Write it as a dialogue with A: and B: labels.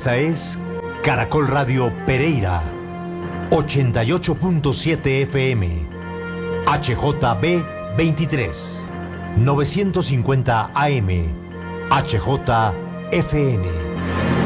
A: Esta es Caracol Radio Pereira, 88.7 FM, HJB 23, 950 AM, HJFN.